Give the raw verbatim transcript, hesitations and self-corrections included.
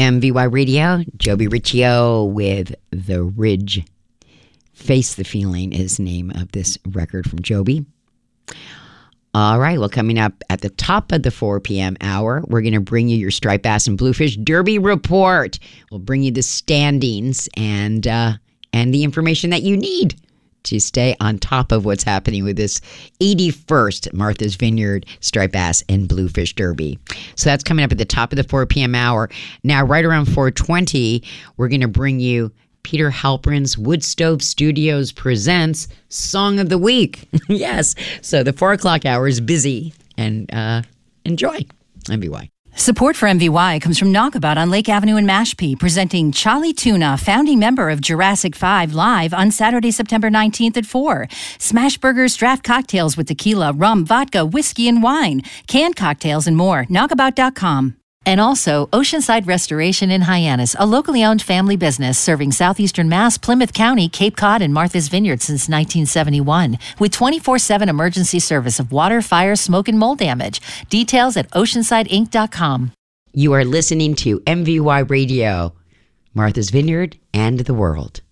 M V Y Radio, Joby Riccio with The Ridge. Face the Feeling is the name of this record from Joby. All right, well, coming up at the top of the four p.m. hour, we're going to bring you your Striped Bass and Bluefish Derby report. We'll bring you the standings and uh, and the information that you need to stay on top of what's happening with this eighty-first Martha's Vineyard Striped Bass and Bluefish Derby. So that's coming up at the top of the four p.m. hour. Now, right around four twenty, we're going to bring you Peter Halperin's Wood Stove Studios presents Song of the Week. Yes. So the four o'clock hour is busy, and uh, enjoy M V Y. Support for M V Y comes from Knockabout on Lake Avenue in Mashpee, presenting Charlie Tuna, founding member of Jurassic five, live on Saturday, September nineteenth at four. Smash burgers, draft cocktails with tequila, rum, vodka, whiskey, and wine, canned cocktails, and more. knockabout dot com. And also, Oceanside Restoration in Hyannis, a locally owned family business serving southeastern Mass, Plymouth County, Cape Cod, and Martha's Vineyard since nineteen seventy-one, with twenty-four seven emergency service of water, fire, smoke, and mold damage. Details at oceanside inc dot com. You are listening to M V Y Radio, Martha's Vineyard and the world.